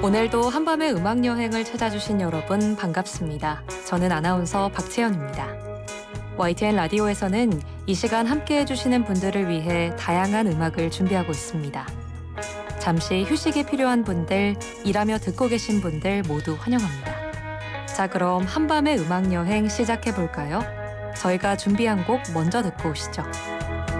오늘도 한밤의 음악여행을 찾아주신 여러분 반갑습니다. 저는 아나운서 박채연입니다. YTN 라디오에서는 이 시간 함께해 주시는 분들을 위해 다양한 음악을 준비하고 있습니다. 잠시 휴식이 필요한 분들, 일하며 듣고 계신 분들 모두 환영합니다. 자, 그럼 한밤의 음악여행 시작해 볼까요? 저희가 준비한 곡 먼저 듣고 오시죠.